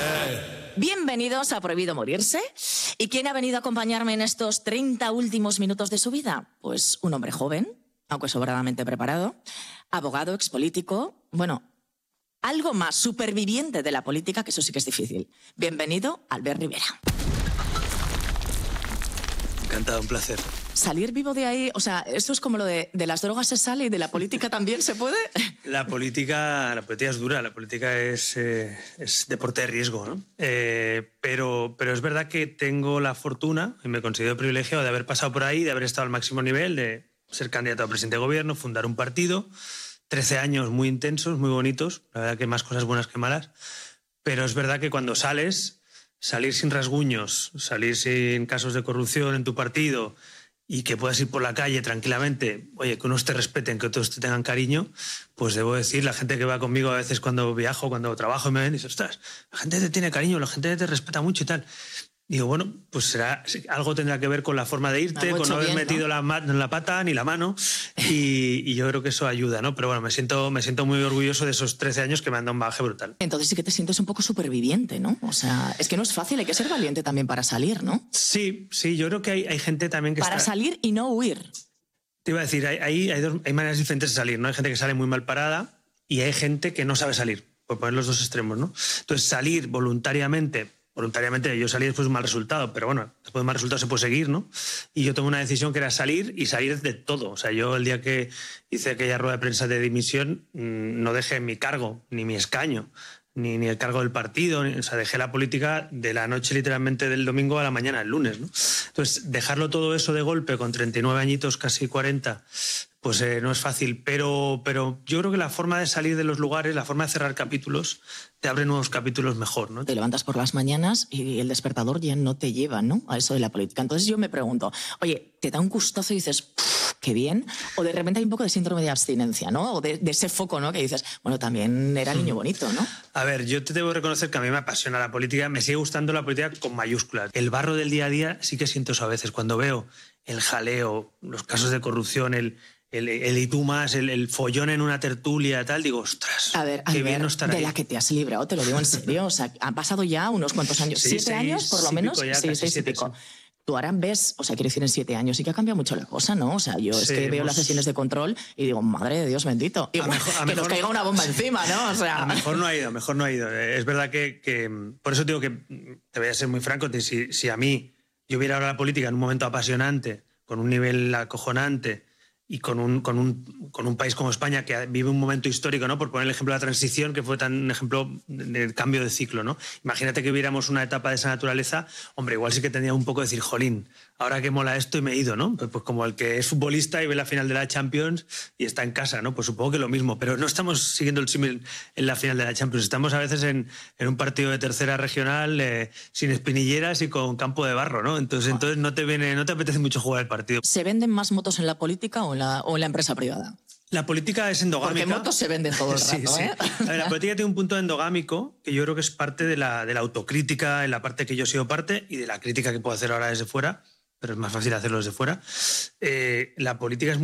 Bienvenidos a Prohibido Morirse. ¿Y quién ha venido a acompañarme en estos 30 últimos minutos de su vida? Pues un hombre joven, aunque sobradamente preparado, abogado, expolítico, bueno, algo más, superviviente de la política, que eso sí que es difícil. Bienvenido, Albert Rivera. Encantado, un placer. Salir vivo de ahí, o sea, esto es como lo de las drogas se sale y de la política también se puede. La política es dura, la política es deporte de riesgo, ¿no? Pero es verdad que tengo la fortuna, y me considero privilegiado, de haber pasado por ahí, de haber estado al máximo nivel, de ser candidato a presidente de gobierno, fundar un partido, 13 años muy intensos, muy bonitos, la verdad que más cosas buenas que malas, pero es verdad que cuando salir sin rasguños, salir sin casos de corrupción en tu partido y que puedas ir por la calle tranquilamente, oye, que unos te respeten, que otros te tengan cariño, pues debo decir, la gente que va conmigo a veces cuando viajo, cuando trabajo y me ven, dice, ostras, la gente te tiene cariño, la gente te respeta mucho y tal. Digo, bueno, pues algo tendrá que ver con la forma de irte, con no haber metido la pata ni la mano, y yo creo que eso ayuda, ¿no? Pero bueno, me siento muy orgulloso de esos 13 años que me han dado un bagaje brutal. Entonces sí que te sientes un poco superviviente, ¿no? O sea, es que no es fácil, hay que ser valiente también para salir, ¿no? Sí, yo creo que hay gente también que para salir y no huir. Te iba a decir, hay maneras diferentes de salir, ¿no? Hay gente que sale muy mal parada y hay gente que no sabe salir, por poner los dos extremos, ¿no? Entonces, salir voluntariamente, yo salí después de un mal resultado, pero bueno, después de un mal resultado se puede seguir, ¿no? Y yo tomé una decisión que era salir de todo. O sea, yo el día que hice aquella rueda de prensa de dimisión no dejé mi cargo, ni mi escaño, ni el cargo del partido, o sea, dejé la política de la noche literalmente del domingo a la mañana, el lunes, ¿no? Entonces, dejarlo todo eso de golpe con 39 añitos, casi 40, pues no es fácil, pero yo creo que la forma de salir de los lugares, la forma de cerrar capítulos, te abre nuevos capítulos mejor, ¿no? Te levantas por las mañanas y el despertador ya no te lleva, ¿no?, a eso de la política. Entonces yo me pregunto, oye, ¿te da un gustazo y dices, qué bien? O de repente hay un poco de síndrome de abstinencia, ¿no? O de ese foco, ¿no?, que dices, bueno, también era niño bonito, ¿no? A ver, yo te debo reconocer que a mí me apasiona la política, me sigue gustando la política con mayúsculas. El barro del día a día sí que siento eso a veces, cuando veo el jaleo, los casos de corrupción, el y tú más, el follón en una tertulia, tal, digo, ostras, a ver, qué bien no estar ahí. De la que te has librado, te lo digo en serio, o sea, han pasado ya unos cuantos años, sí, 7 años por lo menos, ya, sí, 6 y pico. Tú ahora ves, o sea, quiero decir, en 7 años sí que ha cambiado mucho la cosa, ¿no? O sea, yo es que veo las sesiones de control y digo, madre de Dios bendito. Y que nos caiga una bomba encima, ¿no? O sea... A mejor no ha ido. Es verdad que por eso digo que, te voy a ser muy franco, si a mí, yo viera ahora la política en un momento apasionante, con un nivel acojonante, y con un país como España que vive un momento histórico, ¿no? Por poner el ejemplo de la transición, que fue un ejemplo de cambio de ciclo, ¿no? Imagínate que viéramos una etapa de esa naturaleza, hombre, igual sí que tendría un poco de decir, jolín, ahora que mola esto y me he ido, ¿no? Pues como el que es futbolista y ve la final de la Champions y está en casa, ¿no? Pues supongo que lo mismo, pero no estamos siguiendo el símil en la final de la Champions, estamos a veces en un partido de tercera regional sin espinilleras y con campo de barro, ¿no? Entonces no te apetece mucho jugar el partido. ¿Se venden más motos en la política o en la empresa privada? La política es endogámica. Porque motos se venden todo el rato, sí. ¿eh? A ver, la política tiene un punto endogámico que yo creo que es parte de la autocrítica, en la parte que yo he sido parte, y de la crítica que puedo hacer ahora desde fuera, pero es más fácil hacerlo desde fuera. La política es